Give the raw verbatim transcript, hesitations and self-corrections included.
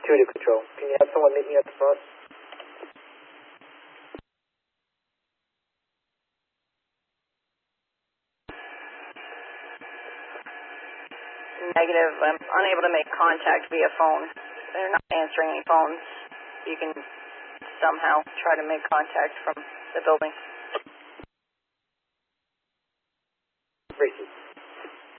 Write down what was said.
two to control. Can you have someone meet me at the front? Negative. I'm unable to make contact via phone. They're not answering any phones. You can somehow try to make contact from the building.